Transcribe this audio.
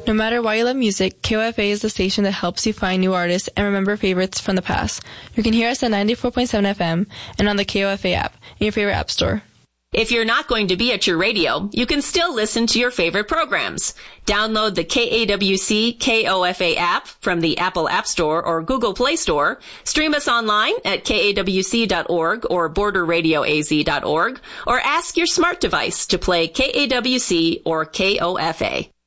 No matter why you love music, KOFA is the station that helps you find new artists and remember favorites from the past. You can hear us at 94.7 FM and on the KOFA app in your favorite app store. If you're not going to be at your radio, you can still listen to your favorite programs. Download the KAWC KOFA app from the Apple App Store or Google Play Store. Stream us online at kawc.org or borderradioaz.org, or ask your smart device to play KAWC or KOFA.